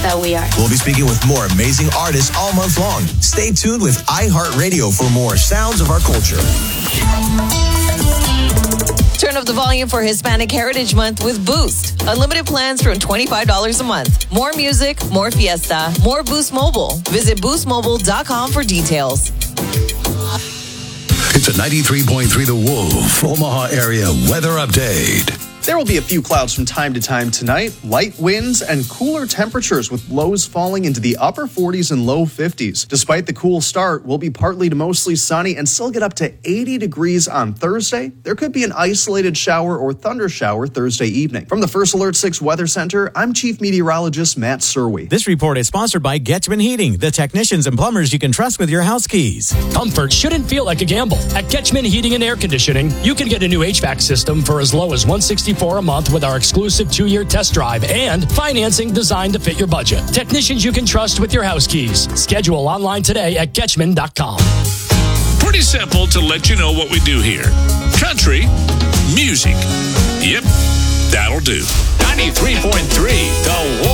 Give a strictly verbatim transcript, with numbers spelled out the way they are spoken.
that we are. We'll be speaking with more amazing artists all month long. Stay tuned with iHeartRadio for more sounds of our culture. Turn up the volume for Hispanic Heritage Month with Boost. Unlimited plans from twenty-five dollars a month. More music, more fiesta, more Boost Mobile. Visit boost mobile dot com for details. It's a ninety-three point three The Wolf, Omaha area weather update. There will be a few clouds from time to time tonight, light winds and cooler temperatures with lows falling into the upper forties and low fifties. Despite the cool start, we'll be partly to mostly sunny and still get up to eighty degrees on Thursday. There could be an isolated shower or thunder shower Thursday evening. From the First Alert six Weather Center, I'm Chief Meteorologist Matt Serwy. This report is sponsored by Getchman Heating, the technicians and plumbers you can trust with your house keys. Comfort shouldn't feel like a gamble. At Getchman Heating and Air Conditioning, you can get a new H V A C system for as low as one hundred sixty-four dollars a month with our exclusive two-year test drive and financing designed to fit your budget. Technicians you can trust with your house keys. Schedule online today at Getchman dot com. Pretty simple to let you know what we do here. Country, music. Yep, that'll do. ninety-three point three The Wolf.